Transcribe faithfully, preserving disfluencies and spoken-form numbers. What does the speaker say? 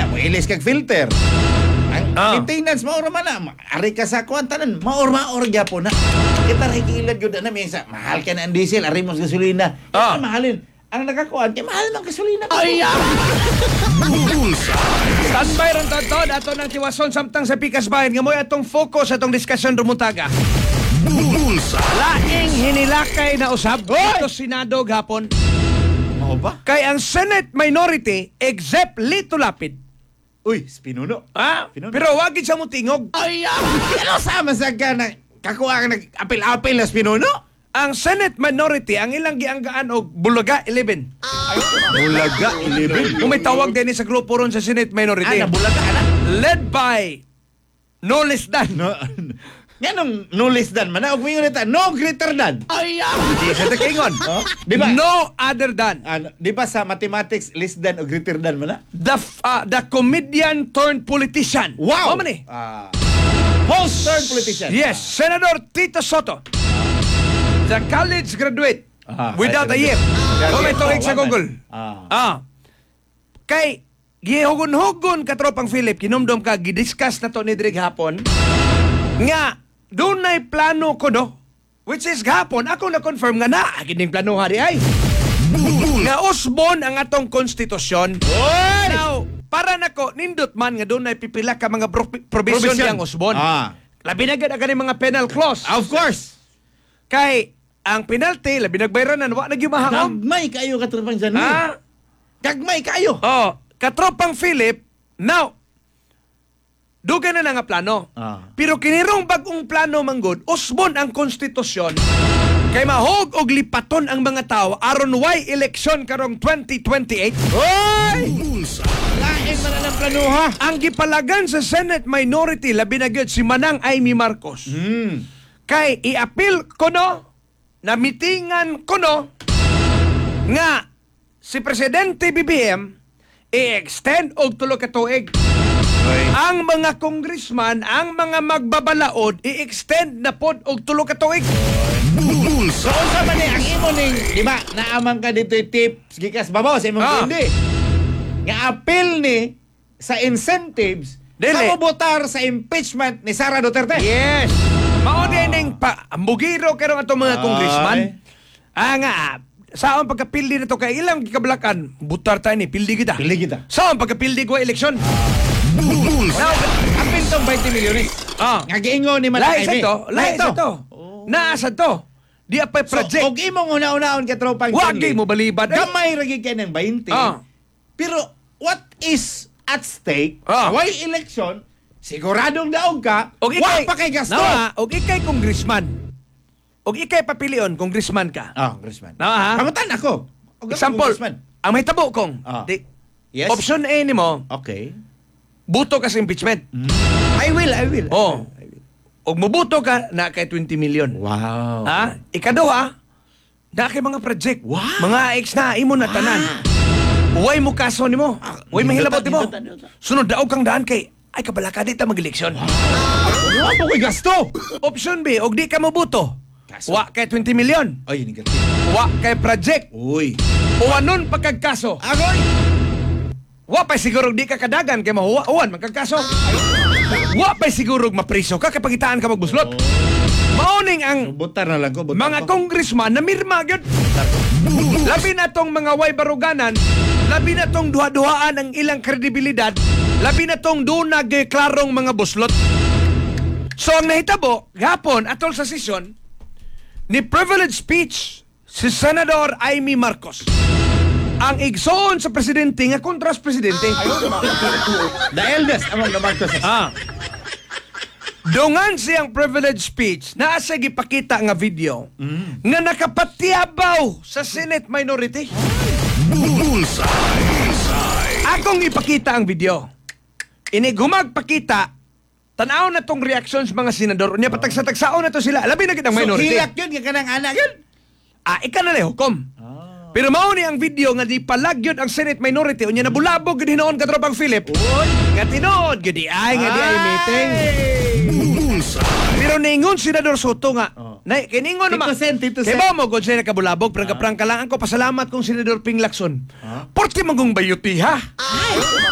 mo ilis kag filter. Ang Ah. maintenance maor man na. Ari ka sa kuan tanan, maor maor gyapon na. Kita rekilad gyud na minsan mahal ka na ang diesel, ari mo sa gasolina. Ah. Ah. Mahalin. Ang nakakuan kay mahal man gasolina. Ay, ah! Bullseye. Standby ron to, ato ng tiwason samtang sa pikas bayan nga mo atong focus atong diskusyon rumutaga. Bullseye. Laing hinilakay na usab dito Senado gapon. Mao ba? Kay ang Senate minority except Lito Lapid. Uy, pinuno. Ah, Pinuno. pero wag gid siya mo tingog. Ay, ano sama sa ka na kakuha ka nag-apil-apil na pinuno? Ang Senate minority ang ilang gianggaan og Bulaga eleven. Bulaga eleven. Kung may tawag din sa grupo ron sa Senate Ah, minority. na bulaga ana. Led by no less than No. Nganong no less than man og mingon nita no greater than. Ay, di sa takingon. Oh, di ba? No other than Ano, di ba sa mathematics less than o greater than man na? the f- uh, the comedian turned politician. Wow. Mo man eh. Ah. Host turned politician. Yes, Senator Tito Soto. The college graduate Ah, without a ay, year. graduate. Kung may tuig sa Oh, Google. Ah. Ah. Kay gihugon-hugon katropang Philip, kinumdom ka gidiscuss na to ni Drig hapon. Nga dunay plano ko no, which is gahapon ako na confirm nga na gining plano hari ay. Nga usbon ang atong konstitusyon. Now, para nako nindot man nga dunay pipila ka mga pro- provision Provision. yang usbon. Ah. Labi na gid ang kaning mga penal clause. Of course. Kay ang penalty labi nagbayranan wa nagyumahangom. Kagmay kayo katropang dyan. Ah, Kagmay kayo. oh, katropang Philip, now dugay na na nga plano. Ah. Pero kinirong bagong plano manggod, usbon ang konstitusyon kay mahog og lipaton ang mga tao aron way eleksyon karong twenty twenty-eight. Oy! Bullseye. Lain man na ng planuha. Ang gipalagan sa Senate minority labi na gyud si Manang Amy Marcos. Hmm. Kay i-appeal ko no, na mitingan ko no, nga si Presidente B B M i-extend og tulo ka tuig. Ang mga congressman, ang mga magbabalaod, i-extend na pod og tulo ka tuig. So, unsa man ni ang imo ning, di ba, naamang ka dito yung tips, gikas babaw sa imong Ah. hindi. Nga appeal ni sa incentives Dili. sa mobotar sa impeachment ni Sara Duterte. Yes. Mao din pa ambugiro karong atong mga Ay. congressman. Ah nga, saan pagkapildi na to kay ilang gikablakan, butar tayo ni pildi kita. Pili kita. Saan pagkapildi ko eleksyon? Bullseye. Now, appeal tong twenty milyones. Ah. Nga giingon ni Lahi Manang sa Amy. to, lahi sa to. Naasa to. Di apay So, project. og imong una-unaon ka tropang Wag Stanley, mo balibad. Ay, gamay ra gid kay ng twenty. Ah. Pero what is at stake? Ah. Why election? Siguradong daog ka. Og Wa ikay pa kay gasto. Nawa, og ikay congressman. Og ikay papilion congressman ka. Ah, congressman. Nawa, ha? Pangutan ako. Og ako, Example, congressman. ang may tabo kong. Ah. Di, Yes. Option A nimo, Okay. buto ka sa impeachment. I will, I will. Oh. I will. Og mubuto ka na kay twenty million. Wow. Ha? Ikaduha, na kay mga project. Wow. Mga ex na imo na tanan. Uway mo kaso nimo. Uway mahilabot nimo. hindutan, hindutan. Sunod daog kang daan kay ay kabalaka di ta mag-eleksyon. Wa pa ko'y gasto. Option B, og di ka mabuto. Kaso. Wa kay twenty million. Ay, negative. Wa kay project. Uy. O anon pagkagkaso. Agoy. Wa pa siguro di ka kadagan kay mahuwan magkagkaso. Wa pa siguro mapriso ka kay pagitaan ka magbuslot. Mauning ang Butar na lang ko. Butar mga ko. congressman na mirma gyud. Labi na tong mga way baruganan, labi na tong duha-duhaan ang ilang kredibilidad, labi na tong dunag klarong mga buslot. So ang nahitabo, gapon atol sa sesyon ni privilege speech si Senador Amy Marcos. Ang igsoon sa presidente nga kontra sa presidente. The eldest among the Marcos. Ah. Dungan siyang privilege speech na asa gipakita nga video nga nakapatiabaw sa Senate minority. Bullseye. Akong ipakita ang video. Ini gumagpakita tanaw na tong reactions mga senador. Unya patagsa-tagsaon na to sila. Labi na kitang So, minority. hilak yun, yung kanang anak yun. Ah, ika na lang hukom. Pero mao ni ang video nga di palagyod ang Senate minority unya nabulabog gid hinoon ka tropang Philip. Nga tinuod gid ay nga di ay meeting. Bullseye. Pero ningon Senador Soto nga, Oh. na kiningon naman. Tito Sen, Tito Kaya Sen. ba mo kung siya nakabulabog, prangka-prangka lang ako, pasalamat kong Senador Ping Lacson. Porti magong bayuti ha.